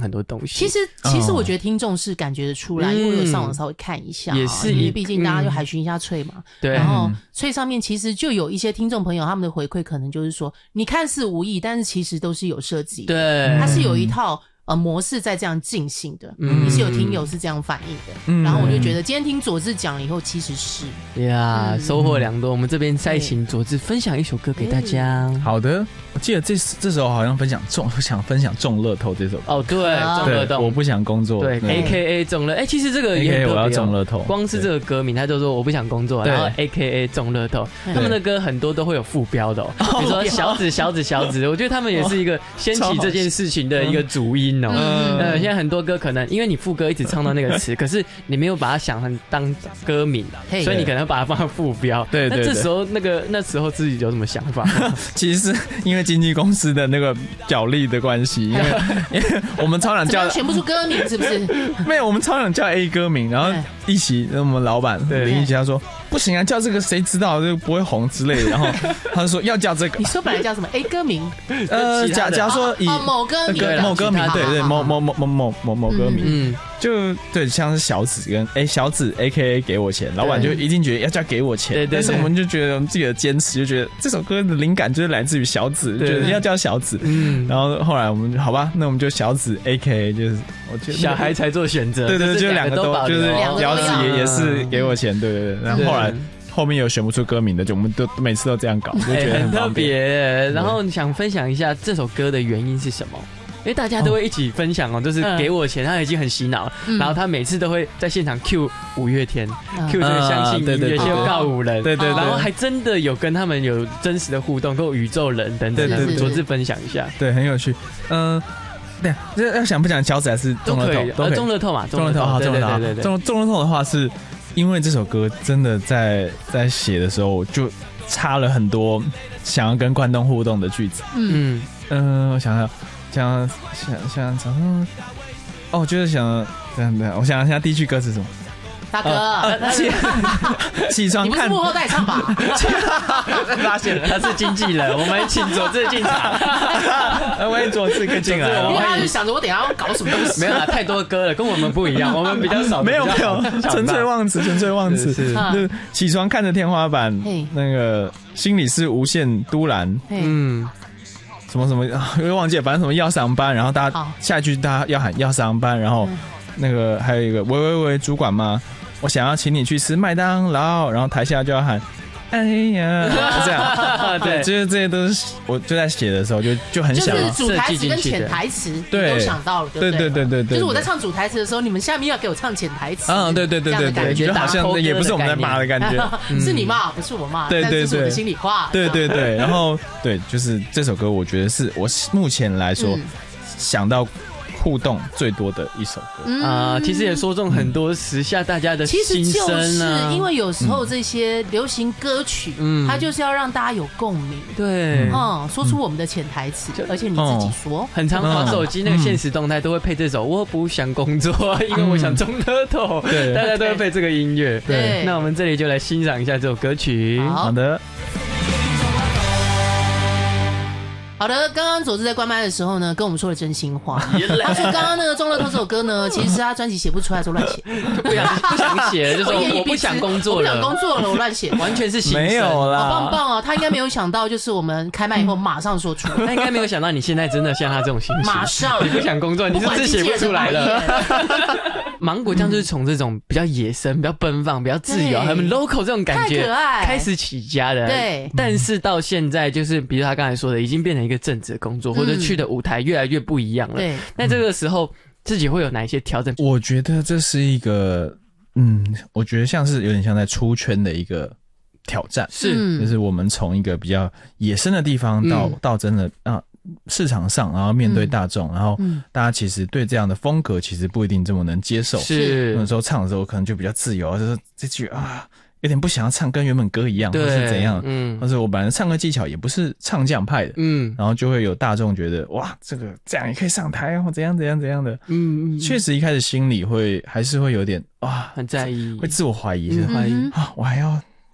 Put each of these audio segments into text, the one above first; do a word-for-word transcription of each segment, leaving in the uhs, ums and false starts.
很多东西。 其实其实我觉得听众是感觉得出来、嗯、因为我有上网稍微看一下、哦、 也是因为毕竟大家就海巡一下脆嘛、嗯、 对， 然后脆上面其实就有一些听众朋友他们的回馈可能就是说你看似无意，但是其实都是有设计的， 对， 它是有一套呃模式在这样进行的，嗯，也是有听友是这样反映的，嗯，然后我就觉得今天听佐治讲了以后，其实是呀、yeah, 嗯，收获良多。我们这边再请佐治分享一首歌给大家。 好的，我记得这这时候好像分享中，我想分享中乐透这首歌。 哦，对，中乐透， 我不想工作。对 ，A K A 中乐，哎、欸，其实这个也很特别、哦。 我要中乐透， 光是这个歌名，他就说我不想工作，然后 A K A 中乐透，他们的歌很多都会有副标的、哦，比如说小子小子小子，我觉得他们也是一个掀起这件事情的一个主因哦。嗯，呃，现在很多歌可能因为你副歌一直唱到那个词，可是你没有把它想成当歌名，所以你可能把它放在副标。 对对对。 那这时候那个那时候自己有什么想法？ 其实是因为经纪公司的那个角力的关系，因为因为我们超想叫选不出歌名，是不是？ 没有，我们超想叫 A 歌名，然后一起我们老板林一起他说不行啊，叫这个谁知道这个不会红之类的，然后他就说要叫这个。 你说本来叫什么 A 歌名？ 呃，假假如说以、 哦、某歌名、 呃、某歌名，对对，某某某某某某某歌名， 嗯， 就对，像是小子跟哎、欸、小子 A K A 给我钱，老板就一定觉得要叫给我钱，对对对，但是我们就觉得我们自己的坚持，就觉得这首歌的灵感就是来自于小子，觉得要叫小子，嗯，然后后来我们就好吧，那我们就小子 A K A 就是我觉得小孩才做选择， 对对对，就两个都就是小子也也是给我钱，对对对，然后后来。后面有选不出歌名的，就我们都每次都这样搞，就觉得很特别。然后你想分享一下这首歌的原因是什么？因为大家都会一起分享哦，就是给我钱，他已经很洗脑了、嗯，然后他每次都会在现场 Q 五月天、嗯、，Q 这个相信音乐就告五人，对对，然后还真的有跟他们有真实的互动，跟宇宙人等等，对对，佐治分享一下， 对，很有趣，嗯、呃。对，这要想不讲小子还是中乐透？ 都可以，中乐透嘛， 中乐透，好，中乐透，对对对，中中乐透的话是。因为这首歌真的在在写的时候就插了很多想要跟观众互动的句子，嗯嗯、呃，我想想想想想想，哦，就是想这样的，我想想下第一句歌词是什么？ 大哥，呃、起, 起床看， 你不是幕后代唱吧？ 发现了，他是经纪人，我们请佐治进场。 欢迎佐治跟进来， 因为他就想着我等一下要搞什么东西。 没有啦，太多歌了，跟我们不一样，我们比较少。 没有没有，纯粹忘词，纯粹忘词。是，就是起床看着天花板，那个心里是无限都然。嗯。什么什么，因为忘记了，反正什么要上班，然后大家下一句大家要喊要上班，然后那个还有一个喂喂喂主管吗？我想要请你去吃麦当劳，然后台下就要喊哎呀，这样，对，就是这些都是我就在写的时候就就很想就是主台词跟潜台词都想到了，对对对对对， 就是我在唱主台词的时候，你们下面要给我唱潜台词， 嗯，对对对对对，就好像也不是我们在骂的感觉， 是你骂，不是我骂， 对对对， 这是我的心里话， 对对对，然后对，就是这首歌，我觉得是我目前来说想到互动最多的一首歌啊、嗯呃，其实也说中很多时下大家的心声啊。 其实就是因为有时候这些流行歌曲，嗯，它就是要让大家有共鸣， 对， 嗯，说出我们的潜台词，嗯、而且你自己说， 哦、很常滑手机那个现实动态都会配这首，嗯、我不想工作，因为我想中乐透，对，大家都会配这个音乐。对，那我们这里就来欣赏一下这首歌曲。 好, 好的。 好的，刚刚佐治在关麦的时候呢，跟我们说了真心话。他说刚刚那个中乐透这首歌呢，其实是他专辑写不出来，说乱写， 不想不想写，就说我不想工作了， 我不想工作了，我乱写， 完全是心声， 没有啦， 好棒棒啊！他应该没有想到，就是我们开麦以后马上说出， 他应该没有想到你现在真的像他这种心情， 马上你不想工作，你是字写不出来了。芒果酱就是从这种比较野生、比较奔放、比较自由、很 local 这种感觉开始起家的， 对。 但是到现在，就是比如他刚才说的，已经变成一个正职工作。或者去的舞台越来越不一样了。对，那这个时候自己会有哪一些调整？ 我觉得这是一个，嗯，我觉得像是有点像在出圈的一个挑战， 是， 就是我们从一个比较野生的地方到、嗯、到真的啊市场上，然后面对大众、嗯，然后大家其实对这样的风格其实不一定这么能接受。 是， 有时候唱的时候可能就比较自由，就是这句啊。有点不想要唱跟原本歌一样，或是怎样，嗯，或是我本来唱歌技巧也不是唱将派的，嗯，然后就会有大众觉得哇，这个这样也可以上台，或怎样怎样怎样的，嗯嗯，确实一开始心里会还是会有点哇， 很在意， 会自我怀疑，就是怀疑啊，我还要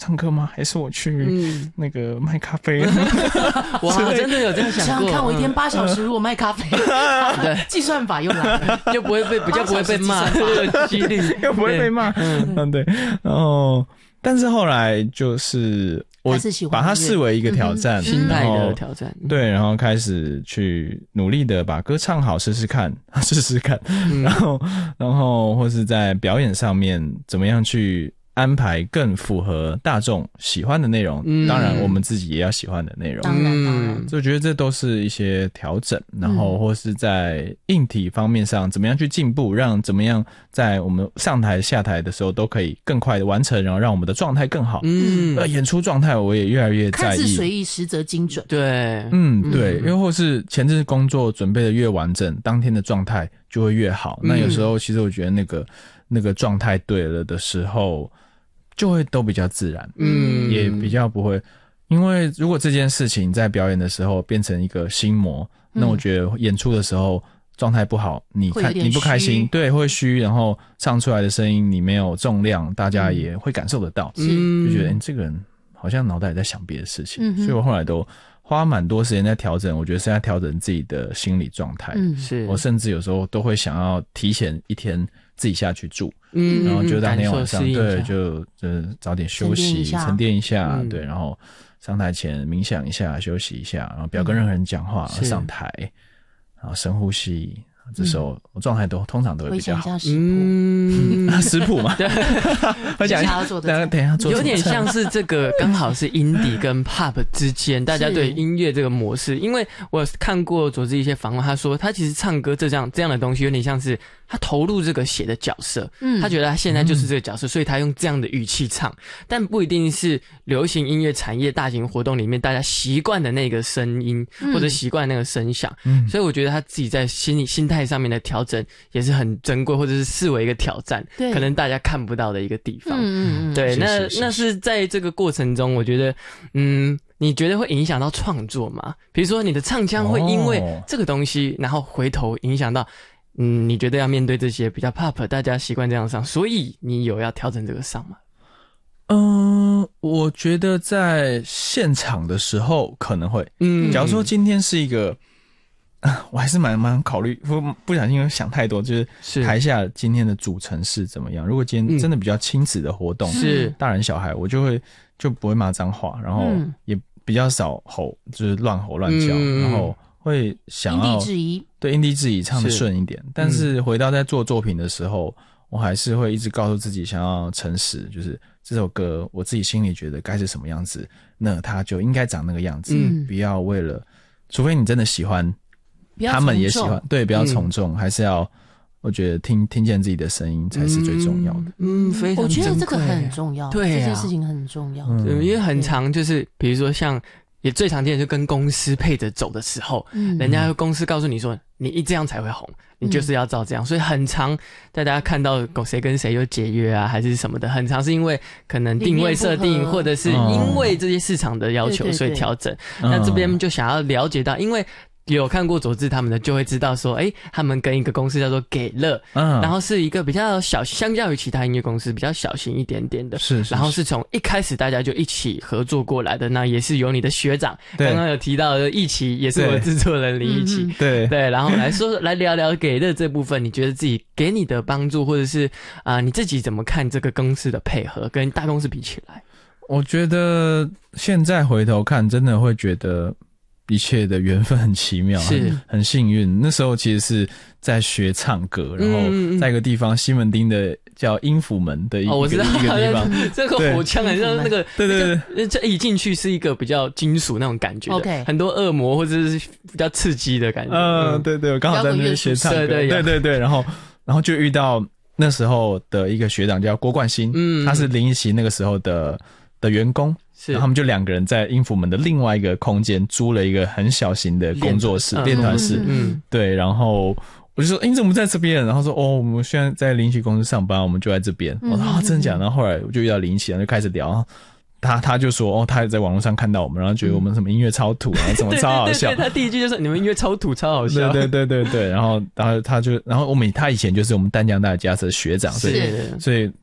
唱歌吗？还是我去那个卖咖啡？ 哇，真的有这样想过？ 看我一天八小时，如果卖咖啡，对，计算法又来了， 就不会被比较不会被骂，几率又不会被骂。嗯，对。然后，但是后来就是我把它视为一个挑战， 心态的挑战。 对，然后开始去努力的把歌唱好，试试看，试试看。然后，然后或是在表演上面怎么样去安排更符合大众喜欢的内容，嗯、当然我们自己也要喜欢的内容。 当然，当然， 所以我觉得这都是一些调整，然后或是在硬体方面上怎么样去进步，让怎么样在我们上台下台的时候都可以更快的完成，然后让我们的状态更好。嗯，呃，演出状态我也越来越在意， 看似随意，实则精准。 对， 嗯，对，又或是前置工作准备的越完整，当天的状态就会越好。那有时候其实我觉得那个那个状态对了的时候，就会都比较自然，嗯，也比较不会，因为如果这件事情在表演的时候变成一个心魔，嗯、那我觉得演出的时候状态不好，你看你不开心，对，会虚，然后唱出来的声音你没有重量，大家也会感受得到，嗯、就觉得哎、欸，这个人好像脑袋也在想别的事情，嗯、所以我后来都花蛮多时间在调整，我觉得是在调整自己的心理状态，嗯，是我甚至有时候都会想要提前一天自己下去住。嗯，然后就当天晚上，对，就就早点休息，沉淀一下，嗯、对，然后上台前冥想一下，休息一下，然后不要跟任何人讲话，嗯、上台，然后深呼吸。这时候我状态都通常都会比较好。 嗯， 食谱嘛， 会讲一下做的， 等一下做。 有点像是这个刚好是 indie 跟 pop 之间，大家对音乐这个模式，因为我看过佐治一些访问，他说他其实唱歌这样这样的东西，有点像是他投入这个写的角色，嗯，他觉得他现在就是这个角色，所以他用这样的语气唱，但不一定是流行音乐产业大型活动里面大家习惯的那个声音，或者习惯那个声响，嗯，所以我觉得他自己在心理心态上面的调整也是很珍贵，或者是视为一个挑战，可能大家看不到的一个地方。嗯嗯，对，那那是在这个过程中，我觉得，嗯，你觉得会影响到创作吗？比如说你的唱腔会因为这个东西，然后回头影响到，嗯，你觉得要面对这些比较 pop， 大家习惯这样上，所以你有要调整这个上吗？ 嗯，我觉得在现场的时候可能会，嗯，假如说今天是一个。我还是蛮蛮考虑，不不小心想太多，就是台下今天的组成是怎么样。如果今天真的比较亲子的活动，是、嗯、大人小孩，我就会就不会骂脏话，然后也比较少吼，就是乱吼乱叫，嗯、然后会想要因地制宜， 对因地制宜唱得顺一点。但是回到在做作品的时候，我还是会一直告诉自己，想要诚实，就是这首歌我自己心里觉得该是什么样子，那它就应该长那个样子，嗯、不要为了，除非你真的喜欢。他们也喜欢，对，不要从众，嗯、还是要，我觉得听听见自己的声音才是最重要的。 嗯，非常， 我觉得这个很重要， 对、啊， 这件事情很重要。 嗯，因为很常就是，比如说像也最常见的就跟公司配着走的时候，嗯，人家公司告诉你说，你一这样才会红，你就是要照这样，嗯、所以很常大家看到谁跟谁有解约啊，还是什么的，很常是因为可能定位设定，或者是因为这些市场的要求，所以调整。嗯、那这边就想要了解到，因为。有看过佐治他们的就会知道说，哎，他们跟一个公司叫做给乐，嗯，然后是一个比较小，相较于其他音乐公司比较小型一点点的， 是，是然后是从一开始大家就一起合作过来的，那也是有你的学长，刚刚有提到的一起，也是我的制作人林一起， 对对，然后来说来聊聊给乐这部分，你觉得自己给你的帮助，或者是啊、呃、你自己怎么看这个公司的配合，跟大公司比起来？ 我觉得现在回头看，真的会觉得。一切的缘分很奇妙，是 很, 很幸运。那时候其实是在学唱歌，然后在一个地方，西门町的叫音符门的一个、哦、我知道一个地方， 这个火枪很像那个， 对对对，这一进去是一个比较金属那种感觉的 ，OK， 很多恶魔或者是比较刺激的感觉。 嗯，嗯对对，我刚好在那边学唱歌，对对 对, 对，然后然后就遇到那时候的一个学长叫郭冠新，嗯，他是林一奇那个时候的的员工。然后他们就两个人在音符门的另外一个空间租了一个很小型的工作室、练团室，嗯，对。然后我就说：“哎、欸，你怎么在这边？”然后说：“哦，我们现在在林奇公司上班，我们就在这边。”我说：“啊，真的假的？”然后后来我就遇到林奇，然后就开始聊。他他就说：“哦，他也在网络上看到我们，然后觉得我们什么音乐超土啊，什么超好笑。” 对对对，他第一句就是你们音乐超土，超好笑。 对对对对对。然后然后他就，然后我们他以前就是我们淡江大家的学长，所以所以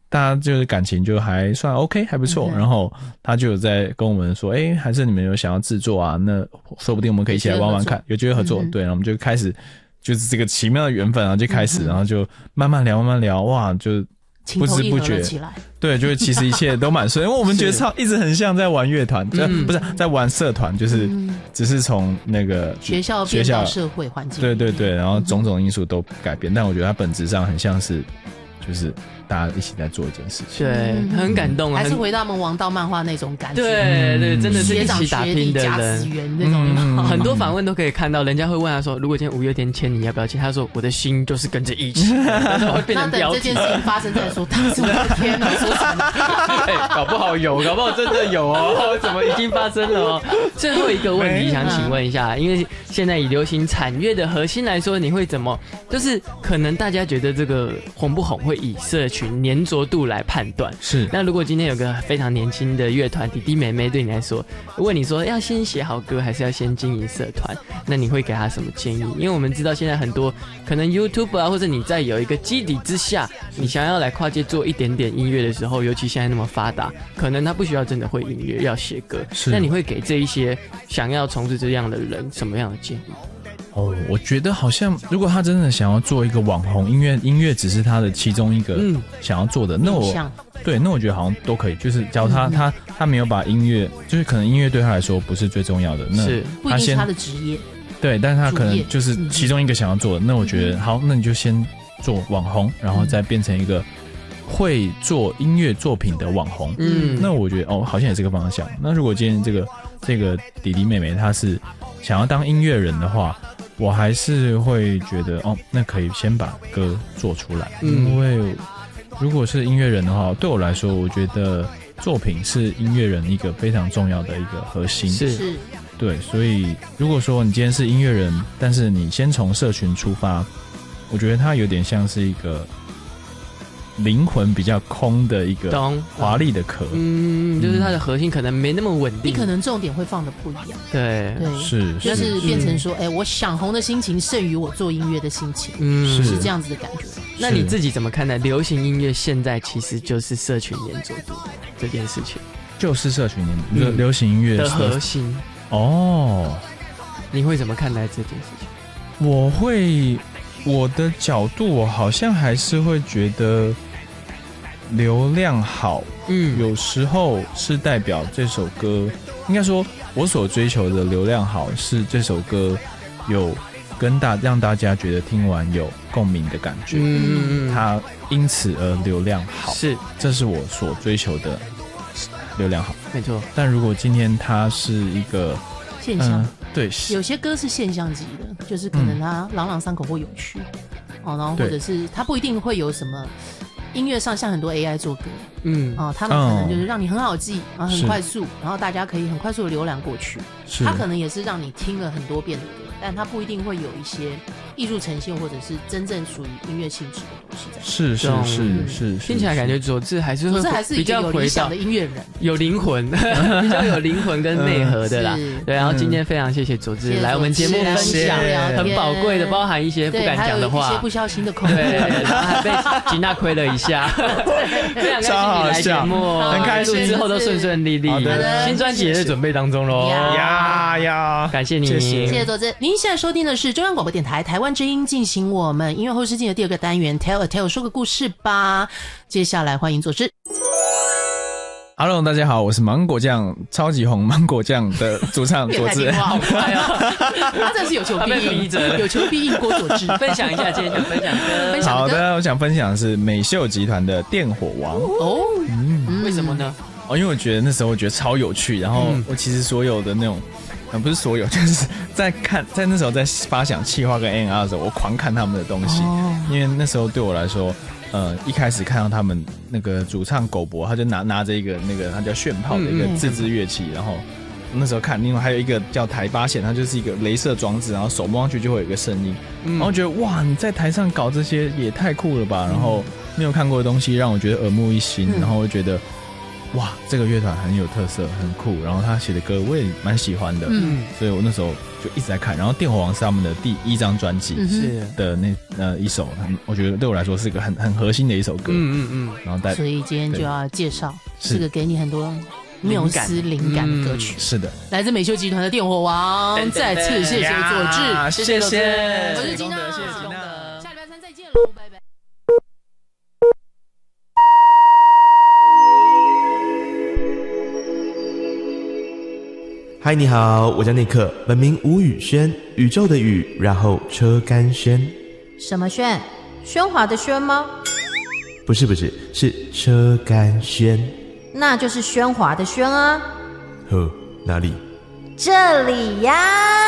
大家就是感情就还算 OK 还不错，然后他就有在跟我们说，哎，还是你们有想要制作啊，那说不定我们可以一起来玩玩看，有机会合作，对，然后我们就开始就是这个奇妙的缘分，然后就开始，然后就慢慢聊慢慢聊，哇，就不知不觉对，就是其实一切都蛮顺，因为我们觉得超一直很像在玩乐团，嗯、不是在玩社团，就是、嗯、只是从那个学校变到社会环境， 对对对，然后种种因素都改变，但我觉得它本质上很像是就是大家一起在做一件事情， 对，很感动啊， 还是回到我们王道漫画那种感觉， 对对，真的是一起打拼的人， 那种、 嗯、很多访问都可以看到，人家会问他说，如果今天五月天签你要不要签？他说我的心就是跟着一起，会变成标题。 那等这件事情发生再说，他是我的天哪，说什么？ 哎，搞不好有，搞不好真的有哦，怎么已经发生了哦？最后一个问题想请问一下，因为现在以流行产业的核心来说，你会怎么？就是可能大家觉得这个红不红会以社群粘着度来判断， 是。 那如果今天有个非常年轻的乐团弟弟妹妹对你来说，问你说要先写好歌还是要先经营社团，那你会给他什么建议？因为我们知道现在很多可能 YouTube 啊，或者你在有一个基底之下，你想要来跨界做一点点音乐的时候，尤其现在那么发达，可能他不需要真的会音乐，要写歌。那你会给这一些想要从事这样的人什么样的建议？ 哦，我觉得好像如果他真的想要做一个网红音乐，音乐只是他的其中一个想要做的，嗯、那我对，那我觉得好像都可以。就是假如他、嗯、他他没有把音乐，就是可能音乐对他来说不是最重要的，那是不一定是他的职业。 对，但是他可能就是其中一个想要做的，那我觉得好，那你就先做网红，然后再变成一个会做音乐作品的网红。嗯，那我觉得哦，好像也是个方向。那如果今天这个这个弟弟妹妹他是想要当音乐人的话，我还是会觉得哦，那可以先把歌做出来，嗯、因为如果是音乐人的话，对我来说，我觉得作品是音乐人一个非常重要的一个核心。 是， 对，所以如果说你今天是音乐人，但是你先从社群出发，我觉得它有点像是一个灵魂比较空的一个华丽的壳， 嗯，就是它的核心可能没那么稳定， 你可能重点会放的不一样， 对对， 是， 就是变成说，哎、欸，我想红的心情胜于我做音乐的心情，嗯，是这样子的感觉。 那你自己怎么看待流行音乐现在其实就是社群黏着度这件事情？ 就是社群黏着、嗯、流行音乐的核心哦， 你会怎么看待这件事情？ 我会，我的角度，我好像还是会觉得。流量好，嗯，有时候是代表这首歌，应该说，我所追求的流量好是这首歌有跟大让大家觉得听完有共鸣的感觉，嗯，它因此而流量好， 是， 这是我所追求的流量好， 没错。 但如果今天它是一个现象，嗯、 对， 有些歌是现象级的，就是可能它朗朗上口或有趣，哦，然后或者是它不一定会有什么。音乐上像很多 A I 做歌，嗯啊、哦，他们可能就是让你很好记，然后很快速，然后大家可以很快速的浏览过去。它可能也是让你听了很多遍的歌，但它不一定会有一些艺术呈现或者是真正属于音乐性质的东西在。 是是是是， 听起来感觉佐治还是会还是比较有理想的音乐人， 有灵魂，比较有灵魂跟内核的啦。嗯、对，然后今天非常谢谢佐治来我们节目分享很宝贵的，包含一些不敢讲的话， 一些不小心的口音， 对，然后还被吉娜亏了一下，非常开心你来节目， 很开心， 之后都顺顺利利。新专辑也在准备当中喽， 呀呀， 感谢你， 谢谢谢谢佐治。您现在收听的是中央广播电台台湾之音，进行我们音乐后视镜的第二个单元 Tell a Tale 说个故事吧。接下来欢迎佐治。 Hello， 大家好，我是芒果酱超级红芒果酱的主唱佐治。 好快哦！他真是有求必应，有求必应郭佐治。 分享一下，今天想分享歌。 好的，我想分享的是美秀集团的《电火王》。 哦，嗯，为什么呢？ 哦，因为我觉得那时候我觉得超有趣，然后我其实所有的那种。呃，不是所有，就是在看，在那时候在发想企划跟 A N R 的时候，我狂看他们的东西，哦、因为那时候对我来说，呃，一开始看到他们那个主唱狗博，他就拿拿着一个那个他叫炫炮的一个自制乐器，嗯、然后那时候看，另外还有一个叫台八线，它就是一个雷射装置，然后手摸上去就会有一个声音，嗯、然后觉得哇，你在台上搞这些也太酷了吧，然后没有看过的东西让我觉得耳目一新，嗯、然后我觉得。 哇，这个乐团很有特色，很酷，然后他写的歌我也蛮喜欢的，嗯，所以我那时候就一直在看。然后电火王是他们的第一张专辑的那呃一首，我觉得对我来说是一个很很核心的一首歌，嗯嗯嗯。然后带， 所以今天就要介绍是个给你很多缪斯灵感的歌曲， 嗯、是的， 来自美秀集团的电火王，再次谢谢佐治， 谢谢，谢谢， 我是金娜， 谢谢金娜， 下礼拜三再见喽，拜拜。 嗨，你好，我叫内克，本名吴宇轩，宇宙的宇，然后车干轩。 什么轩？喧哗的轩吗？ 不是不是，是车干轩。 那就是喧哗的轩啊。 呵，哪里？ 这里呀。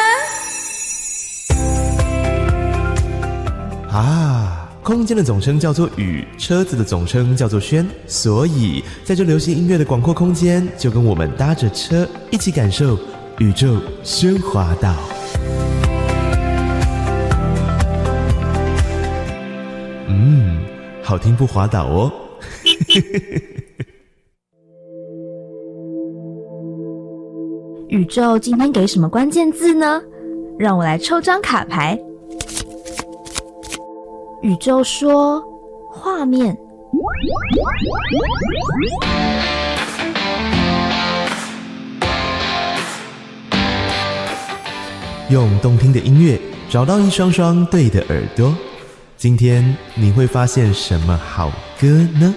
啊，空间的总称叫做宇，车子的总称叫做轩，所以在这流行音乐的广阔空间，就跟我们搭着车一起感受宇宙喧哗道。嗯，好听不滑倒哦。 宇宙今天给什么关键字呢？让我来抽张卡牌。宇宙说画面。 用动听的音乐找到一双双对的耳朵，今天你会发现什么好歌呢？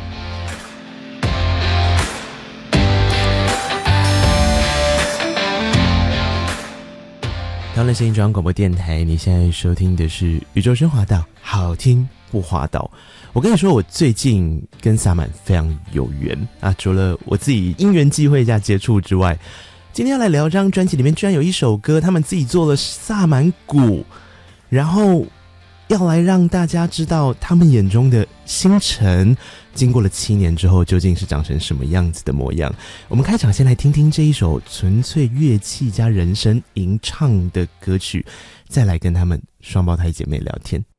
台湾声音中央广播电台，你现在收听的是宇宙喧哗道，好听不滑倒。我跟你说，我最近跟萨满非常有缘啊！除了我自己因缘际会下接触之外，今天要来聊这张专辑里面居然有一首歌，他们自己做了萨满鼓，然后要来让大家知道他们眼中的星辰经过了七年之后究竟是长成什么样子的模样。我们开场先来听听这一首纯粹乐器加人声吟唱的歌曲，再来跟他们双胞胎姐妹聊天。